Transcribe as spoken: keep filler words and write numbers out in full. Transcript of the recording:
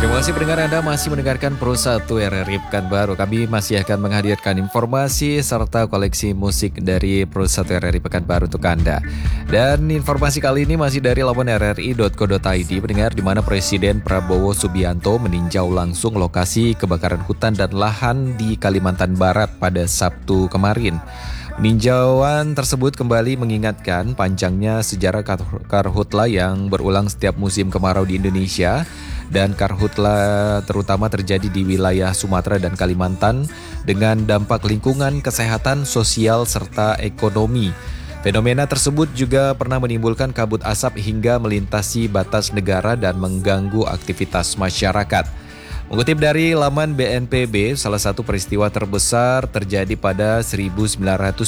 Terima kasih pendengar, Anda masih mendengarkan Pro satu R R I Pekanbaru. Kami masih akan menghadirkan informasi serta koleksi musik dari Pro satu R R I Pekanbaru untuk Anda. Dan informasi kali ini masih dari laman r r i dot co dot i d, pendengar, di mana Presiden Prabowo Subianto meninjau langsung lokasi kebakaran hutan dan lahan di Kalimantan Barat pada Sabtu kemarin. Peninjauan tersebut kembali mengingatkan panjangnya sejarah kar- karhutla yang berulang setiap musim kemarau di Indonesia, dan karhutla terutama terjadi di wilayah Sumatera dan Kalimantan dengan dampak lingkungan, kesehatan, sosial, serta ekonomi. Fenomena tersebut juga pernah menimbulkan kabut asap hingga melintasi batas negara dan mengganggu aktivitas masyarakat. Mengutip dari laman B N P B, salah satu peristiwa terbesar terjadi pada seribu sembilan ratus